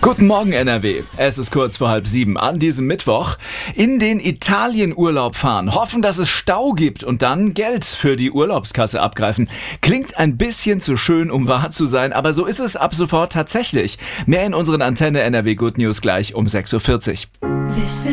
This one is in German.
Guten Morgen NRW, es ist kurz vor 6:30 an diesem Mittwoch. In den Italienurlaub fahren, hoffen, dass es Stau gibt und dann Geld für die Urlaubskasse abgreifen. Klingt ein bisschen zu schön, um wahr zu sein, aber so ist es ab sofort tatsächlich. Mehr in unseren Antenne NRW Good News gleich um 6:40 Uhr.